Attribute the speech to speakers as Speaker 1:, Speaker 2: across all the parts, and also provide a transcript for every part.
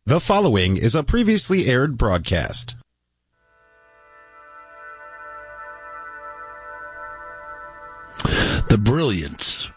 Speaker 1: The following is a previously aired broadcast.
Speaker 2: The brilliant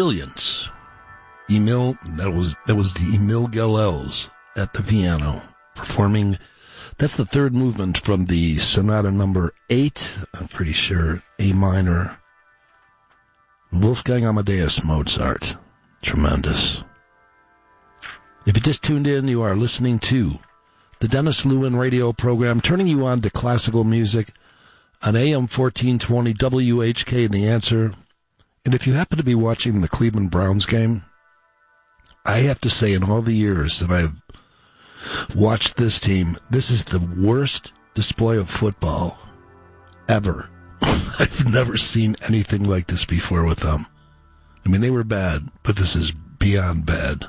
Speaker 2: Emil, that was the Emil Gallels at the piano performing. That's the third movement from the Sonata number 8, I'm pretty sure, A minor. Wolfgang Amadeus Mozart. Tremendous. If you just tuned in, you are listening to the Dennis Lewin radio program, turning you on to classical music on AM 1420 WHK, The Answer. And if you happen to be watching the Cleveland Browns game, I have to say, in all the years that I've watched this team, this is the worst display of football ever. I've never seen anything like this before with them. I mean, they were bad, but this is beyond bad.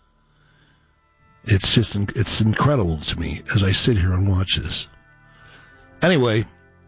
Speaker 2: It's incredible to me as I sit here and watch this. Anyway,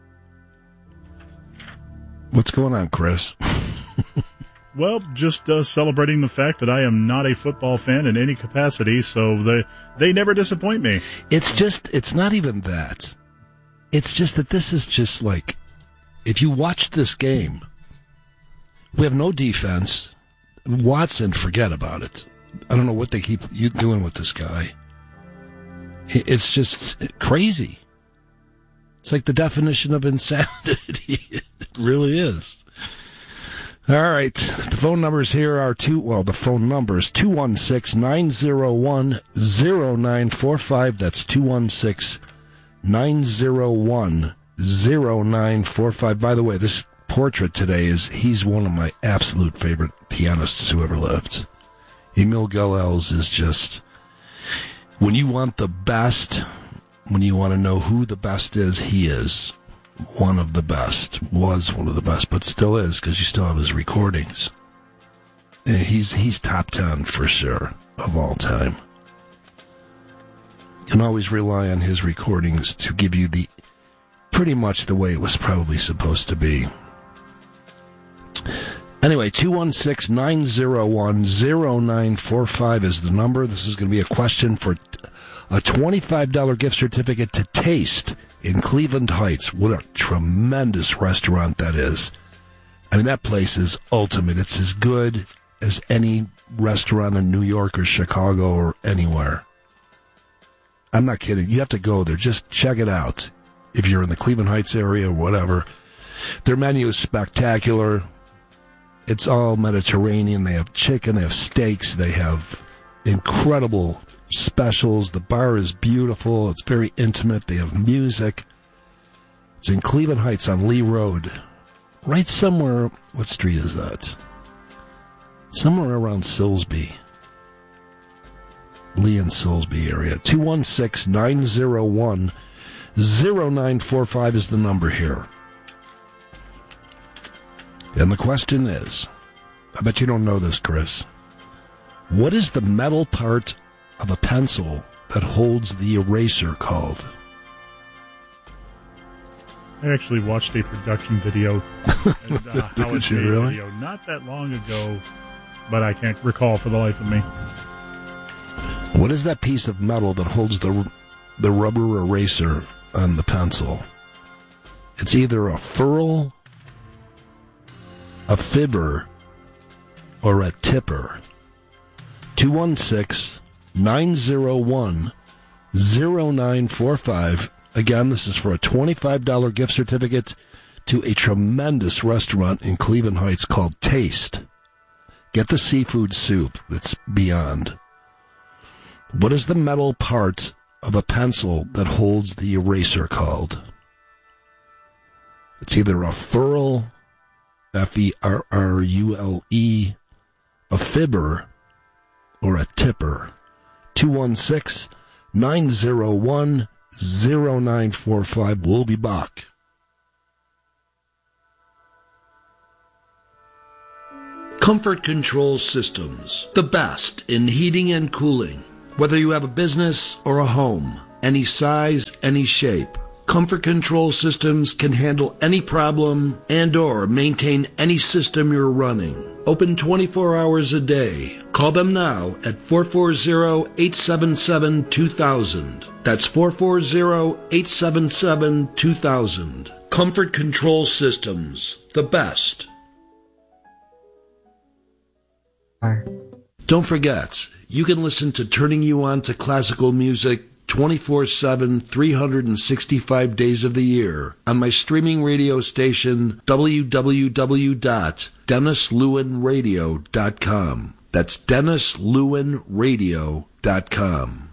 Speaker 2: what's going on, Chris?
Speaker 3: Well, just celebrating the fact that I am not a football fan in any capacity, so they never disappoint me.
Speaker 2: It's not even that. It's just that this is just like, if you watch this game, we have no defense. Watson, forget about it. I don't know what they keep doing with this guy. It's just crazy. It's like the definition of insanity. It really is. All right. The phone numbers here are 216-901-0945. That's 216-901-0945. By the way, this portrait today he's one of my absolute favorite pianists who ever lived. Emil Gallels is just, when you want the best, when you want to know who the best is, he is one of the best, was one of the best, but still is, because you still have his recordings. And he's top 10 for sure of all time. You can always rely on his recordings to give you pretty much the way it was probably supposed to be. Anyway, 216-901-0945 is the number. This is going to be a question for a $25 gift certificate to Taste in Cleveland Heights. What a tremendous restaurant that is. I mean, that place is ultimate. It's as good as any restaurant in New York or Chicago or anywhere. I'm not kidding. You have to go there. Just check it out. If you're in the Cleveland Heights area or whatever. Their menu is spectacular. It's all Mediterranean. They have chicken, they have steaks, they have incredible specials. The bar is beautiful. It's very intimate. They have music. It's in Cleveland Heights on Lee Road. Right somewhere, what street is that? Somewhere around Silsby. Lee and Silsby area. 216-901-0945 is the number here. And the question is, I bet you don't know this, Chris. What is the metal part of a pencil that holds the eraser called?
Speaker 3: I actually watched a production video. And, how
Speaker 2: Did you really?
Speaker 3: Video not that long ago, but I can't recall for the life of me.
Speaker 2: What is that piece of metal that holds the rubber eraser on the pencil? It's either a ferrule, a fibber, or a tipper. 216-901-0945. Again, this is for a $25 gift certificate to a tremendous restaurant in Cleveland Heights called Taste. Get the seafood soup. It's beyond. What is the metal part of a pencil that holds the eraser called? It's either a ferrule, F-E-R-R-U-L-E, a fibber, or a tipper. 216-901-0945. We'll be back. Comfort Control Systems, the best in heating and cooling. Whether you have a business or a home, any size, any shape, Comfort Control Systems can handle any problem and or maintain any system you're running. Open 24 hours a day. Call them now at 440-877-2000. That's 440-877-2000. Comfort Control Systems. The best. Don't forget, you can listen to Turning You On to Classical Music 24/7, 365 days of the year on my streaming radio station, www.DennisLewinRadio.com. That's DennisLewinRadio.com.